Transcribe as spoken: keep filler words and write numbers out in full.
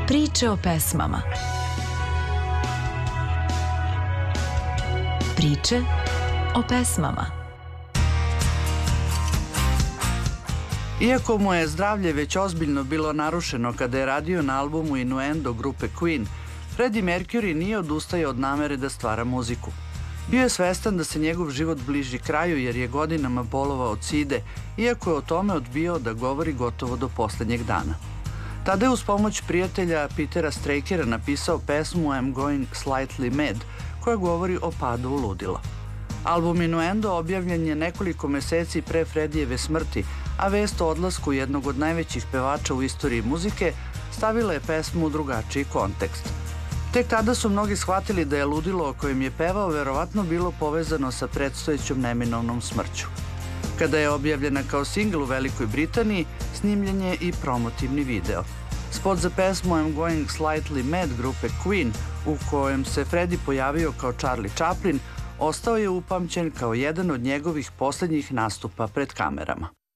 Priče o pesmama. Priče o pesmama. Iako mu je zdravlje već ozbiljno bilo narušeno kada je radio na albumu Innuendo grupe Queen, Freddie Mercury nije odustajao od namere da stvara muziku. Bio je svestan da se njegov život bliži kraju jer je godinama bolovao od side, iako je o tome odbijao da govori gotovo do poslednjeg dana. Tada je uz pomoć prijatelja Petera Strakera napisao pesmu I'm Going Slightly Mad, koja govori o padu u ludilo. Album Innuendo objavljen je nekoliko meseci pre Freddijeve smrti, a vest o odlasku jednog od najvećih pevača u istoriji muzike stavila je pesmu u drugačiji kontekst. Tek tada su mnogi shvatili da je ludilo o kojem je pevao verovatno bilo povezano sa predstojećom neminovnom smrću. Kada je objavljena kao singl u Velikoj Britaniji, snimljen je i promotivni video. Spot za pesmu I'm Going Slightly Mad grupe Queen, u kojem se Freddie pojavio kao Charlie Chaplin, ostao je upamćen kao jedan od njegovih poslednjih nastupa pred kamerama.